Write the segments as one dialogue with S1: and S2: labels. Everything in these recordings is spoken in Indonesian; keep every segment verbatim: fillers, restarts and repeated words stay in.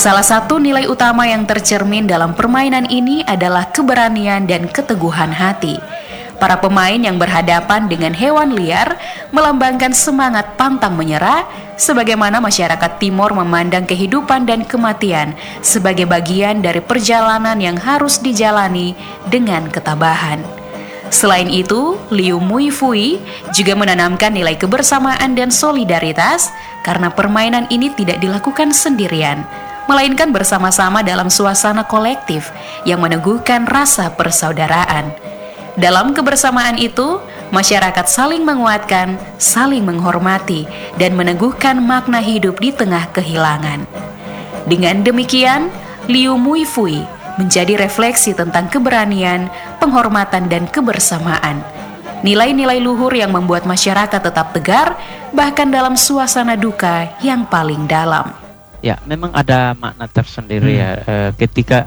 S1: Salah satu nilai utama yang tercermin dalam permainan ini adalah keberanian dan keteguhan hati. Para pemain yang berhadapan dengan hewan liar melambangkan semangat pantang menyerah, sebagaimana masyarakat Timor memandang kehidupan dan kematian sebagai bagian dari perjalanan yang harus dijalani dengan ketabahan. Selain itu, Liu Mui Fui juga menanamkan nilai kebersamaan dan solidaritas karena permainan ini tidak dilakukan sendirian, melainkan bersama-sama dalam suasana kolektif yang meneguhkan rasa persaudaraan. Dalam kebersamaan itu, masyarakat saling menguatkan, saling menghormati, dan meneguhkan makna hidup di tengah kehilangan. Dengan demikian, Liu Mui Fui menjadi refleksi tentang keberanian, penghormatan, dan kebersamaan. Nilai-nilai luhur yang membuat masyarakat tetap tegar, bahkan dalam suasana duka yang paling dalam.
S2: Ya, memang ada makna tersendiri
S3: Hmm.
S2: ya e, ketika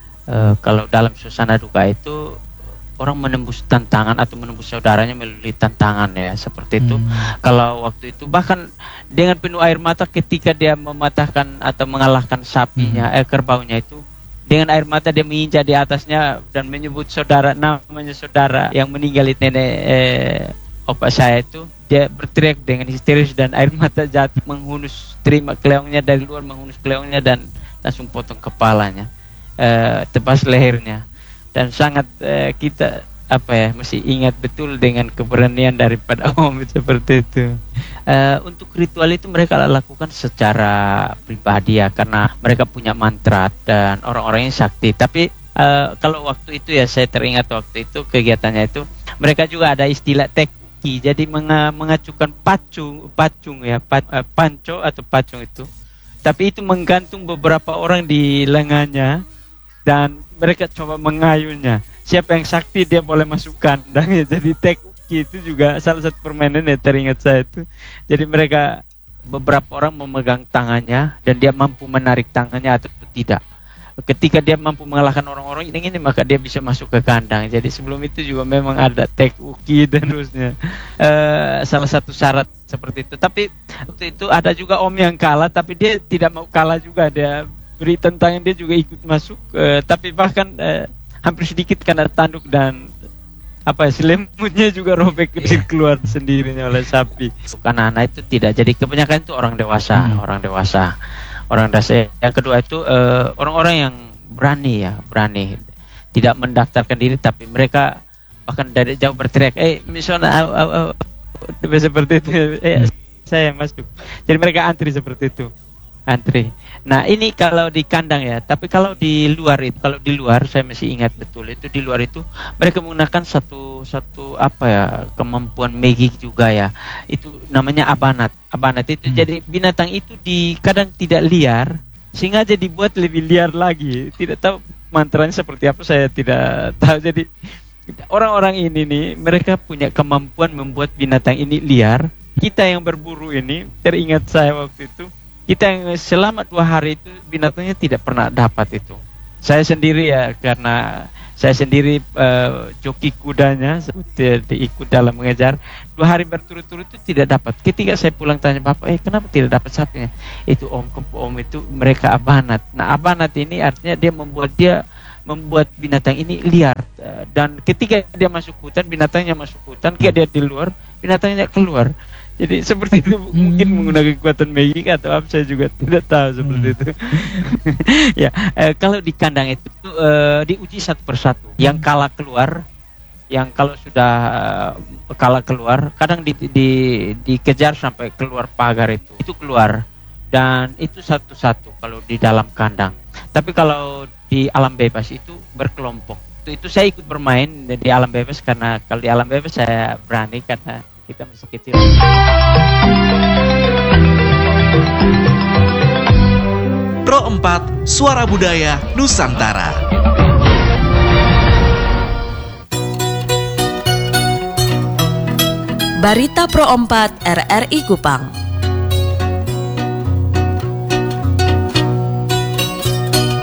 S2: e, kalau dalam suasana duka itu orang menembus tantangan atau menembus saudaranya melalui tantangan ya, seperti itu.
S3: Hmm.
S2: Kalau waktu itu bahkan dengan penuh air mata ketika dia mematahkan atau mengalahkan sapinya,
S3: Hmm.
S2: eh, kerbaunya itu, dengan air mata dia menginjak di atasnya dan menyebut saudara, namanya saudara yang meninggal itu nenek eh, opa saya itu. Dia berteriak dengan histeris dan air mata jatuh menghunus, terima kleongnya dari luar, menghunus kleongnya dan langsung potong kepalanya, eh, tebas lehernya. Dan sangat eh, kita apa ya mesti ingat betul dengan keberanian daripada Om seperti itu. Eh, untuk ritual itu mereka lakukan secara pribadi ya, karena mereka punya mantra dan orang-orangnya sakti. Tapi eh, kalau waktu itu ya saya teringat waktu itu kegiatannya itu mereka juga ada istilah teki, jadi menga mengacukan pacung, pacung ya, pat, eh, panco atau pacung itu. Tapi itu menggantung beberapa orang di lengannya dan mereka coba mengayunnya. Siapa yang sakti dia boleh masuk kandang ya. Jadi teki itu juga salah satu permainan yang teringat saya itu. Jadi mereka beberapa orang memegang tangannya dan dia mampu menarik tangannya atau tidak. Ketika dia mampu mengalahkan orang-orang ini, ini maka dia bisa masuk ke kandang. Jadi sebelum itu juga memang ada teki dan terusnya. Uh, salah satu syarat seperti itu. Tapi waktu itu ada juga Om yang kalah, tapi dia tidak mau kalah juga. Dia beri tantangan, dia juga ikut masuk, uh, tapi bahkan uh, hampir sedikit karena tanduk dan apa ya, selimutnya juga robek yeah. keluar sendirinya oleh sapi. Karena anak itu tidak, jadi kebanyakan itu orang dewasa, hmm. orang dewasa, orang dewasa. Yang kedua itu uh, orang-orang yang berani ya, berani, tidak mendaftarkan diri, tapi mereka bahkan dari jauh berteriak, eh misalnya, au, au, au. seperti itu, eh hmm. saya masuk. Jadi mereka antri seperti itu. Antri. Nah ini kalau di kandang ya, tapi kalau di luar itu, kalau di luar saya masih ingat betul itu di luar itu mereka menggunakan satu satu apa ya kemampuan magik juga ya, itu namanya abanat. Abanat itu hmm. jadi binatang itu di kadang tidak liar, sehingga jadi dibuat lebih liar lagi. Tidak tahu mantranya seperti apa, saya tidak tahu. Jadi orang-orang ini nih mereka punya kemampuan membuat binatang ini liar. Kita yang berburu ini teringat saya waktu itu. Kita yang selama dua hari itu binatangnya tidak pernah dapat itu. Saya sendiri ya, karena saya sendiri uh, joki kudanya, diikut dalam mengejar. Dua hari berturut-turut itu tidak dapat. Ketika saya pulang tanya bapak, eh kenapa tidak dapat sapinya? Itu om om itu mereka abanat. Nah abanat ini artinya dia membuat dia membuat binatang ini liar. Dan ketika dia masuk hutan, binatangnya masuk hutan. Ketika dia di luar, binatangnya keluar. Jadi seperti itu hmm. mungkin menggunakan kekuatan magik atau apa, saya juga tidak tahu seperti hmm. itu. Ya, eh, kalau di kandang itu eh, diuji satu persatu. Yang kalah keluar, yang kalau sudah uh, kalah keluar, kadang di, di, dikejar sampai keluar pagar itu, itu keluar. Dan itu satu-satu kalau di dalam kandang. Tapi kalau di alam bebas itu berkelompok. Itu, itu saya ikut bermain di alam bebas karena kalau di alam bebas saya berani karena kita masih kecil.
S4: Pro empat, Suara Budaya Nusantara.
S5: Barita Pro empat R R I Kupang.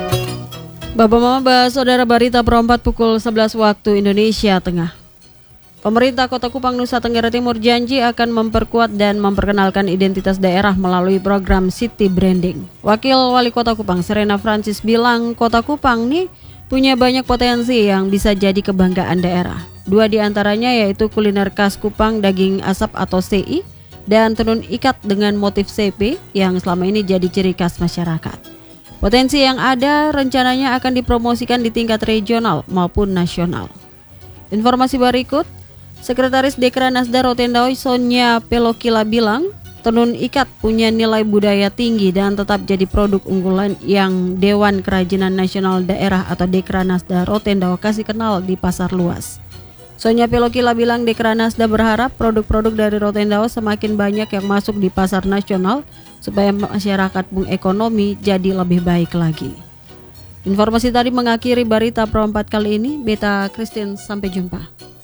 S5: Bapak Mama, Saudara, Barita Pro empat pukul sebelas waktu Indonesia Tengah.
S3: Pemerintah Kota Kupang, Nusa Tenggara Timur janji akan memperkuat dan memperkenalkan identitas daerah melalui program City Branding. Wakil Wali Kota Kupang, Serena Francis, bilang Kota Kupang nih punya banyak potensi yang bisa jadi kebanggaan daerah. Dua di antaranya yaitu kuliner khas Kupang, daging asap atau C I, dan tenun ikat dengan motif C P yang selama ini jadi ciri khas masyarakat. Potensi yang ada rencananya akan dipromosikan di tingkat regional maupun nasional. Informasi berikut, Sekretaris Dekranasda Rotendao Sonia Pelokila bilang, tenun ikat punya nilai budaya tinggi dan tetap jadi produk unggulan yang Dewan Kerajinan Nasional Daerah atau Dekranasda Rotendao kasih kenal di pasar luas. Sonia Pelokila bilang Dekranasda berharap produk-produk dari Rotendao semakin banyak yang masuk di pasar nasional supaya masyarakat mengekonomi jadi lebih baik lagi. Informasi tadi mengakhiri Berita Pro empat kali ini. Beta Christine, sampai jumpa.